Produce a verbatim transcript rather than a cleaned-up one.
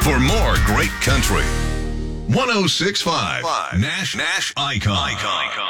for more great country. one oh six point five Nash Nash Icon. Icon.